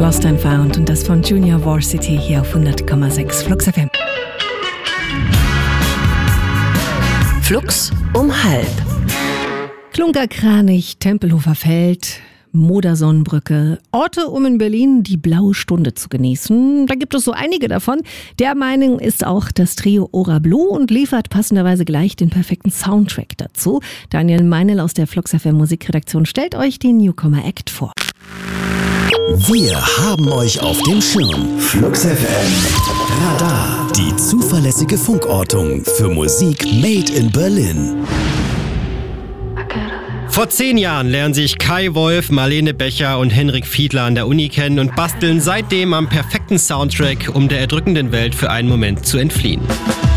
Lost and Found und das von Junior Varsity hier auf 100,6 Flux FM. Flux um 12:30. Klunkerkranich, Tempelhofer Feld, Modersonnenbrücke, Orte, um in Berlin die blaue Stunde zu genießen. Da gibt es so einige davon. Der Meinung ist auch das Trio Ora Blue und liefert passenderweise gleich den perfekten Soundtrack dazu. Daniel Meinl aus der Flux FM Musikredaktion stellt euch den Newcomer Act vor. Wir haben euch auf dem Schirm. Flux FM Radar. Die zuverlässige Funkortung für Musik made in Berlin. Vor 10 Jahren lernen sich Kai Wolf, Marlene Becher und Henrik Fiedler an der Uni kennen und basteln seitdem am perfekten Soundtrack, um der erdrückenden Welt für einen Moment zu entfliehen.